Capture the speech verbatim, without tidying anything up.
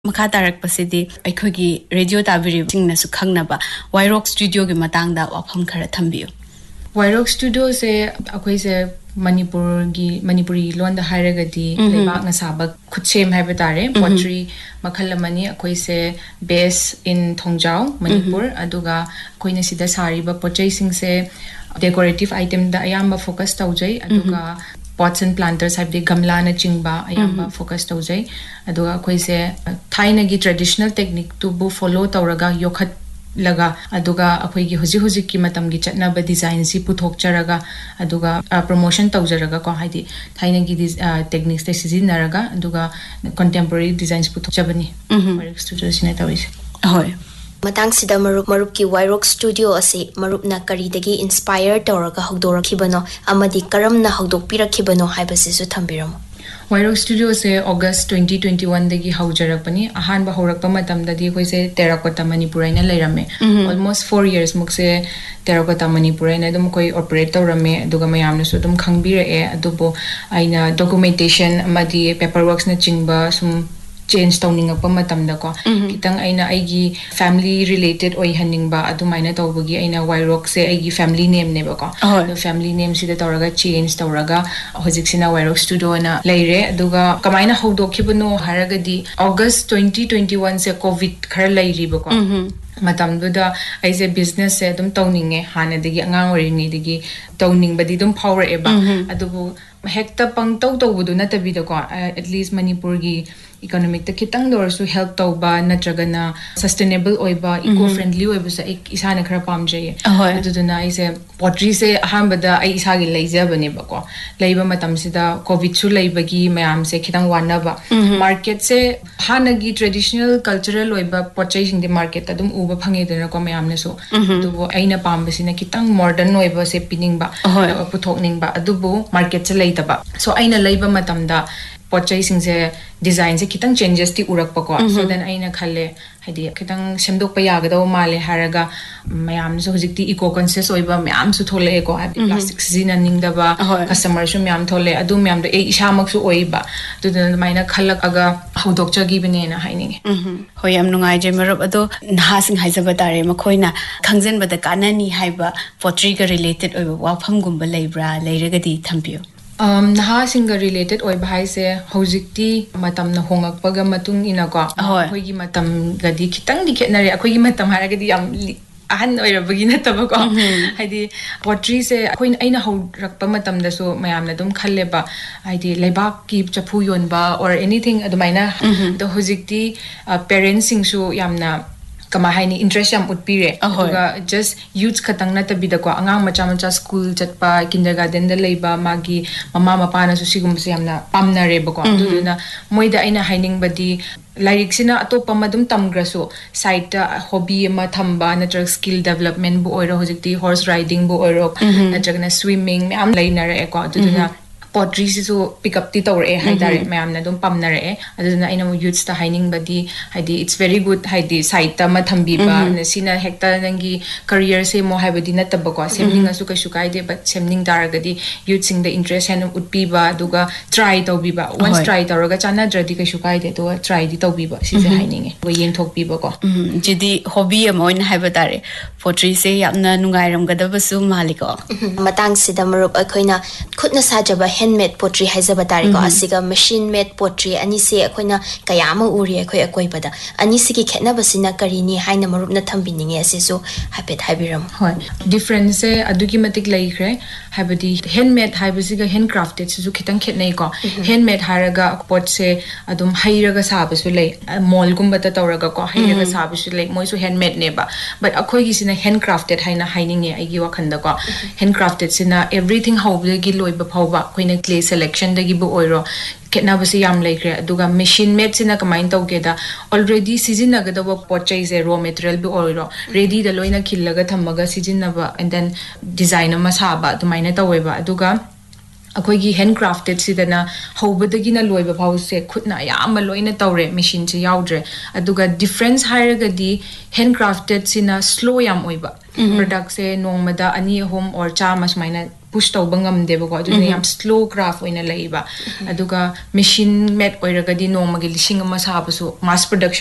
Makha tarakpasidi aikogi radio tabiri singnasu khangnaba Wyrock Studio gi matangda wafam khara thambiyo. Wyrock Studio se akoi se Manipur gi Manipuri londa hairagadi lebak na sabak khutchem haiba tare pottery makhal mani akoi se base in Thongjau Manipur aduga koina sida sari ba purchasing se decorative item da ayamba focus taujai aduga pots and planters have the gamla na chingba ayamba focus taujai aduga koi se thaina gi traditional technique to bu follow tawraga yokhat laga aduga akhoi gi hoji hoji ki matam gi chatna ba design si puthok charaga aduga promotion tawjaraga ko haidi thaina gi techniques te sizinaraga aduga contemporary designs puthok chabani Wyrock Studio sine tawis hoy Matang sida marup marup ki Wyrock Studio ase marup na karidagi inspire tawraga hogdorakhibano amadi karamna hogdokpirakhibano haibasisu thambiramo Wyrock Studio se August twenty twenty-one dagi haujarakpani ahan ba horakpa matam dadi koi se Terracotta Manipur aina leirame almost four years muk se Terracotta Manipur aina dum koi operate tawrame aduga mayamna su dum khangbira e adubo aina documentation amadi paperworks na chingba sum change tawninga pa matam da ko kitang aina aigi family related oi haningba adumaina tawbagi aina Wyrock se aigi family name ne ba ko the family name sida tawraga change tawraga hojik sina Wyrock Studio na leire aduga kamaina howdokhibano haragadi August twenty twenty-one se covid khar leiri ba ko matam duda aise business se dum tawninge hana digi angang orini digi tawning badi dum power eba adubu hekta pang taw tawbudu na tabi da ko at least Manipur gi economic ta kitang dor su help tawba natragana sustainable oiba eco friendly oiba sa isana khara pamjay aduduna aise pottery se ahambada ai isa gi leijabane ba ko leiba matam sida covid su leibagi mayam se kitang wanaba market se hanagi traditional cultural oiba pottery sing de market adum uba phange dena ko mayam ne so dubo aina pambasina kitang modern oiba se pining ba puthokning ba adubo market se leitaba so aina leiba matam da pottery sing se design se kitang changes ti urak pa ko so then aina khalle hadi kitang semdok pa yagadaw male haraga mayam so hojikti eco conscious oiba mayam su thole ko hadi plastic sizina ningda ba customer su mayam thole adu mayam do e isamak su oiba du den maina khalak aga hodok chagi bene na haining hoy am nungai je marup ado nha sing haijaba tare makhoina khangjen bada kanani haiba pottery ga related oiba wafam gumba leibra leiragadi thampiyo Um, naha singa related oi bhai se hojikti matam na hongak paga matung ina ko khoi gi matam gadi kitang di khetnare akhoi gi matam haragadi yam ahan oirabagi na taba ko haidi pottery se khoi aina horakpa matam da so mayam na dum khalle ba haidi lebak ki chapu yon ba or anything adumaina the hojikti parents sing su yamna kama haini interest yam utpire aduga just youth khatang na tabida ko angang macha macha school chatpa kindergarten da leiba magi mama mapa na su sigum se yamna pamna re ba ko aduna moida aina haining badi lyric sina atopa madum tamgraso site hobby ma thamba natural skill development bu oiro hojikti horse riding bu oiro natragna swimming me am lainare ko aduna pottery so pick up ti tawre haidare mayam na dum pamnare aduna ina mo youths ta haining badi haidi it's very good haidi site ta ma thambi ba na sina hekta nangi career se mo haibadi na tabako semning asu ka shukai de but semning daragadi youth sing the interest and utpi ba duga try to bi ba once try tawraga chana dradi ka shukai de to try di to bi ba si se haining e go yen thok bi ba ko jidi hobby amoin haibadare pottery se yamna nungai ram gadaba su maliko matang sida marup akoina khutna sajaba handmade pottery haizaba tariko asiga machine made pottery ani se akoina kayama uri akoi akoi pada ani sigi khetna basina karini haina marup na thambininge asisu hapet habiram hoy difference se adugi matik laikre habadi handmade haibasiga handcrafted su khitang khetnai ko handmade haraga pot se adum hairaga sabasu lei mall gumba ta tawraga ko hairaga sabasu lei moi su handmade ne ba but akoi gi sina handcrafted haina haininge aigi wakhanda ko handcrafted sina everything hawbagi loiba phawba koina clay selection dagi bu oiro ketna basi yam laikre aduga machine made sina kamain tawgeda already season agada wa pottery se raw material bu oiro ready da loina khillaga thamaga season ba and then design ma saba tumaina taweba aduga akoi gi handcrafted sidana hobadagi na loiba phaw se khutna yam loina tawre machine se yaudre aduga difference hairagadi handcrafted sina slow yam oiba product se nongmada ani home or cha mas maina push tauba ngamdeba ko aduna yam slow craft oina leiba aduga machine made oiragadi nongmagi lising ama sabasu mass production